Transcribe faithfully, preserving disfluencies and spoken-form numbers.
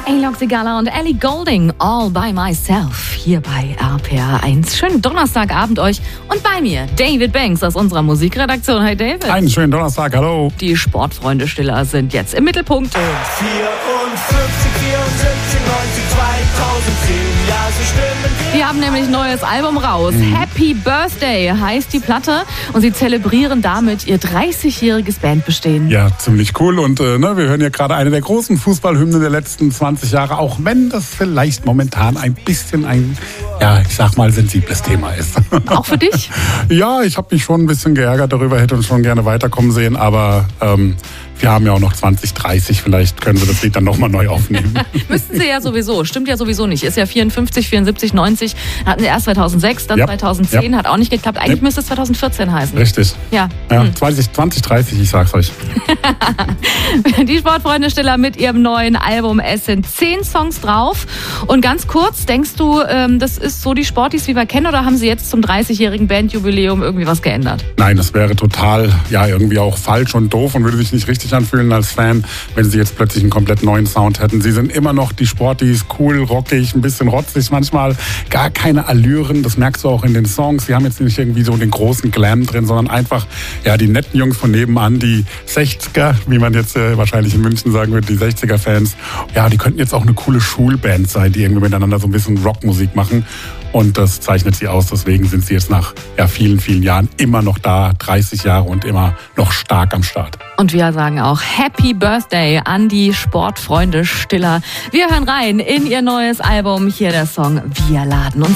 Alok Sigala und Ellie Goulding, All by Myself, hier bei R P R eins. Schönen Donnerstagabend euch und bei mir David Banks aus unserer Musikredaktion. Hi David. Einen schönen Donnerstag, hallo. Die Sportfreunde Stiller sind jetzt im Mittelpunkt. vierundfünfzig, vierundsiebzig, neunzig, zweitausendzehn, ja, so stimmen wir. Die haben nämlich ein neues Album raus. Mhm. Happy Birthday heißt die Platte und sie zelebrieren damit ihr dreißigjähriges Bandbestehen. Ja, ziemlich cool und äh, ne, wir hören ja gerade eine der großen Fußballhymnen der letzten zwanzig Jahre, auch wenn das vielleicht momentan ein bisschen ein, ja, ich sag mal, sensibles Thema ist. Auch für dich? Ja, ich habe mich schon ein bisschen geärgert darüber, hätte uns schon gerne weiterkommen sehen, aber ähm, wir haben ja auch noch zwanzig dreißig, vielleicht können sie das Lied dann nochmal neu aufnehmen. Müssten sie ja sowieso, stimmt ja sowieso nicht. Ist ja vierundfünfzig, vierundsiebzig, neunzig, hatten sie erst zweitausendsechs, dann ja. zweitausendzehn, ja. hat auch nicht geklappt. Eigentlich ja. müsste es zweitausendvierzehn heißen. Richtig. Ja. ja hm. zwanzig, zwanzig dreißig, ich sag's euch. Die Sportfreunde Stiller mit ihrem neuen Album. Es sind zehn Songs drauf. Und ganz kurz, denkst du, das ist so die Sportis, wie wir kennen, oder haben sie jetzt zum dreißigjährigen Bandjubiläum irgendwie was geändert? Nein, das wäre total, ja, irgendwie auch falsch und doof und würde sich nicht richtig anfühlen als Fan, wenn sie jetzt plötzlich einen komplett neuen Sound hätten. Sie sind immer noch die Sportis, cool, rockig, ein bisschen rotzig manchmal, gar keine Allüren, das merkst du auch in den Songs. Sie haben jetzt nicht irgendwie so den großen Glam drin, sondern einfach, ja, die netten Jungs von nebenan, die sechziger, wie man jetzt äh, wahrscheinlich in München sagen würde, die sechziger-Fans. Ja, die könnten jetzt auch eine coole Schulband sein, die irgendwie miteinander so ein bisschen Rockmusik machen. Und das zeichnet sie aus. Deswegen sind sie jetzt nach ja, vielen, vielen Jahren immer noch da, dreißig Jahre und immer noch stark am Start. Und wir sagen auch Happy Birthday an die Sportfreunde Stiller. Wir hören rein in ihr neues Album. Hier der Song Wir laden uns